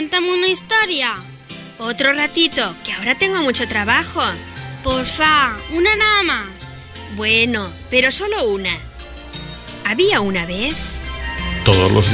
cuéntame una historia. Otro ratito, que ahora tengo mucho trabajo. Porfa, una nada más. Bueno, pero solo una. Había una vez... Todos los